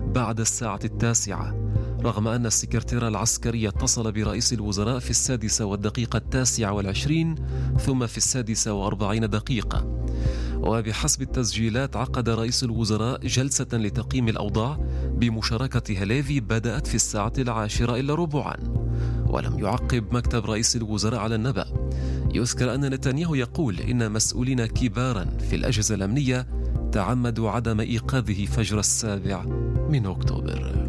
بعد الساعة 9، رغم أن السكرتير العسكري اتصل برئيس الوزراء في 6:29 ثم في 6:40. وبحسب التسجيلات عقد رئيس الوزراء جلسة لتقييم الأوضاع بمشاركة هاليفي بدأت في 10:10 ولم يعقب مكتب رئيس الوزراء على النبأ. يذكر أن نتنياهو يقول إن مسؤولين كبارا في الأجهزة الأمنية تعمدوا عدم إيقاظه فجر 7 أكتوبر.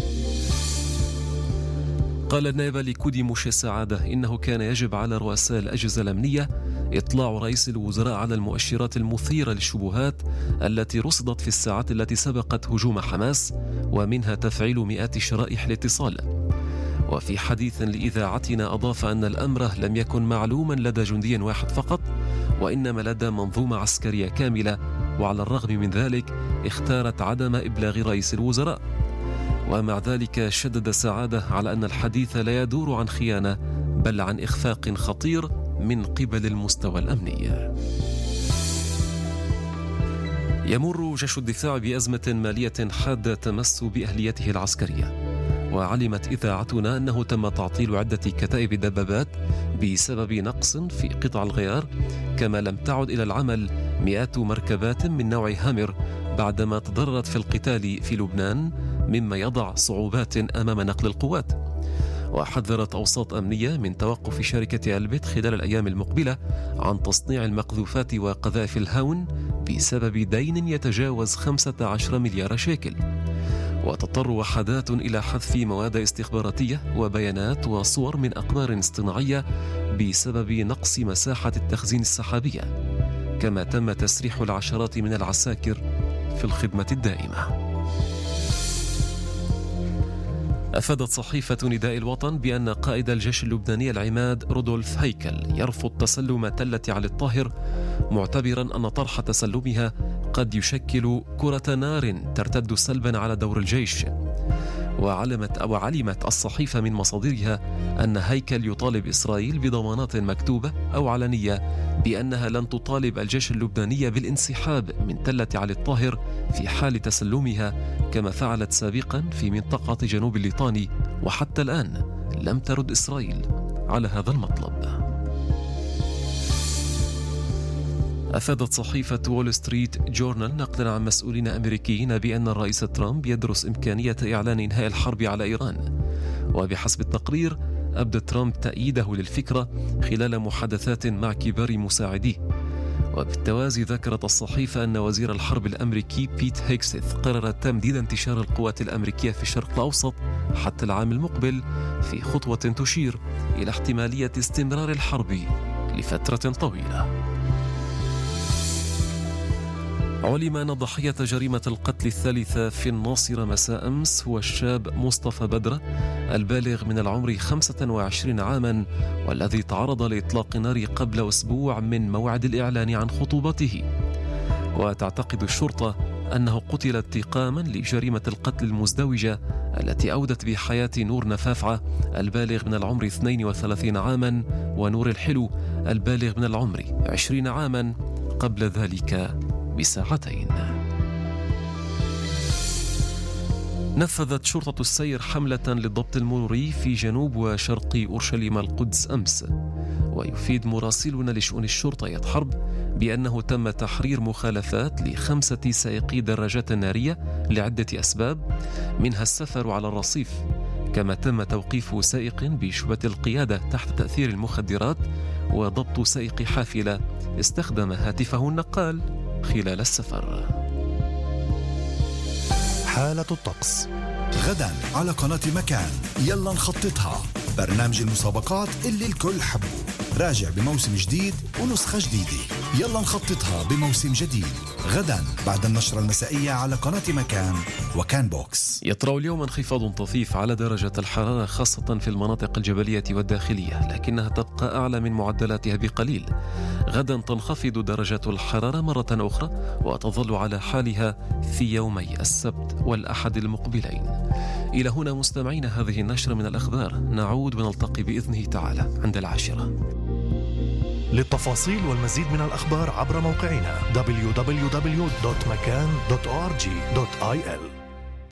قال النائب الليكودي موشي سعادة إنه كان يجب على رؤساء الأجهزة الأمنية إطلاع رئيس الوزراء على المؤشرات المثيرة للشبهات التي رصدت في الساعات التي سبقت هجوم حماس، ومنها تفعيل مئات شرائح الاتصال. وفي حديث لإذاعتنا أضاف أن الأمر لم يكن معلوما لدى جندي واحد فقط، وإنما لدى منظومة عسكرية كاملة، وعلى الرغم من ذلك اختارت عدم إبلاغ رئيس الوزراء. ومع ذلك شدد سعادة على أن الحديث لا يدور عن خيانة بل عن إخفاق خطير من قبل المستوى الأمني. يمر جيش الدفاع بأزمة مالية حادة تمس بأهليته العسكرية، وعلمت إذاعتنا أنه تم تعطيل عدة كتائب دبابات بسبب نقص في قطع الغيار، كما لم تعد إلى العمل مئات مركبات من نوع هامر بعدما تضررت في القتال في لبنان، مما يضع صعوبات أمام نقل القوات. وحذرت أوساط أمنية من توقف شركة ألبت خلال الأيام المقبلة عن تصنيع المقذوفات وقذائف الهاون بسبب دين يتجاوز 15 مليار شيكل. وتضطر وحدات إلى حذف مواد استخباراتية وبيانات وصور من أقمار اصطناعية بسبب نقص مساحة التخزين السحابية، كما تم تسريح العشرات من العساكر في الخدمة الدائمة. أفادت صحيفة نداء الوطن بأن قائد الجيش اللبناني العماد رودولف هيكل يرفض تسلم تلة علي الطاهر، معتبرا أن طرح تسلمها قد يشكل كرة نار ترتد سلبا على دور الجيش. وعلمت الصحيفة من مصادرها أن هيكل يطالب إسرائيل بضمانات مكتوبة أو علنية بأنها لن تطالب الجيش اللبناني بالانسحاب من تلة علي الطاهر في حال تسلمها، كما فعلت سابقا في منطقة جنوب الليطاني، وحتى الآن لم ترد إسرائيل على هذا المطلب. أفادت صحيفة وول ستريت جورنال نقلا عن مسؤولين أمريكيين بأن الرئيس ترامب يدرس إمكانية إعلان إنهاء الحرب على إيران. وبحسب التقرير أبدى ترامب تأييده للفكرة خلال محادثات مع كبار مساعديه. وبالتوازي ذكرت الصحيفة أن وزير الحرب الأمريكي بيت هيكسيث قرر تمديد انتشار القوات الأمريكية في الشرق الأوسط حتى العام المقبل، في خطوة تشير إلى احتمالية استمرار الحرب لفترة طويلة. علم أن ضحية جريمة القتل الثالثة في الناصرة مساء أمس هو الشاب مصطفى بدرة البالغ من العمر 25 عاما، والذي تعرض لإطلاق نار قبل أسبوع من موعد الإعلان عن خطوبته. وتعتقد الشرطة أنه قتل انتقاما لجريمة القتل المزدوجة التي أودت بحياة نور نفافعة البالغ من العمر 32 عاما ونور الحلو البالغ من العمر 20 عاما قبل ذلك بساعتين. نفذت شرطة السير حملة للضبط المروري في جنوب وشرق أورشليم القدس أمس. ويفيد مراسلنا لشؤون الشرطة حرب بأنه تم تحرير مخالفات ل5 سائقي دراجات نارية لعدة أسباب، منها السفر على الرصيف، كما تم توقيف سائق بشبهة القيادة تحت تأثير المخدرات، وضبط سائق حافلة استخدم هاتفه النقال خلال السفر. حالة الطقس غدا على قناة مكان. يلا نخططها، برنامج المسابقات اللي الكل حبه، راجع بموسم جديد ونسخة جديدة. يلا نخططها بموسم جديد غدا بعد النشرة المسائية على قناة مكان وكان بوكس. يطرأ اليوم انخفاض طفيف على درجة الحرارة خاصة في المناطق الجبلية والداخلية، لكنها تبقى أعلى من معدلاتها بقليل. غدا تنخفض درجات الحرارة مرة أخرى وتظل على حالها في يومي السبت والأحد المقبلين. إلى هنا مستمعين هذه النشرة من الأخبار، نعود ونلتقي بإذنه تعالى عند 10. للتفاصيل والمزيد من الأخبار عبر موقعنا www.makan.org.il.